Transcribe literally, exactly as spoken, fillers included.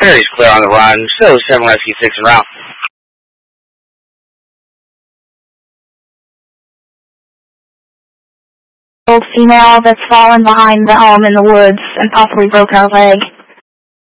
Area's clear on the run. Show seven Rescue six en route. Old female that's fallen behind the home in the woods and possibly broke her leg.